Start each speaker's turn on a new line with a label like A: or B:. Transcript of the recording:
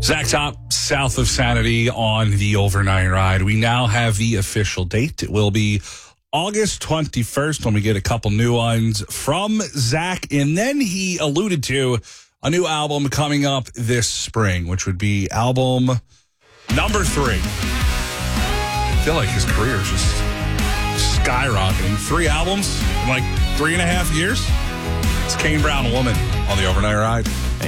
A: Zach Top, south of Sanity on the overnight ride. We now have the official date. It will be August 21st when we get a couple new ones from Zach. And then he alluded to a new album coming up this spring, which would be album number 3. I feel like his career is just skyrocketing. 3 albums in like 3.5 years. It's Kane Brown Woman on the overnight ride.